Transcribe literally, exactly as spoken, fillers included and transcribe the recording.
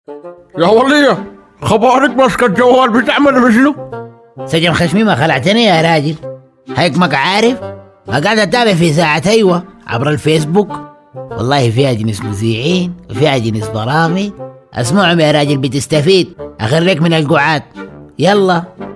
يا ولية خبارك ماسكة الجوال بتعمل بشنو؟ سجن خشمي ما خلعتني يا راجل، هيكمك عارف قاعد اتابع في ساعة ايوه عبر الفيسبوك، والله فيها جنس مذيعين وفيها جنس برامج، اسمعهم يا راجل بتستفيد، اخريك من القعاد. يلا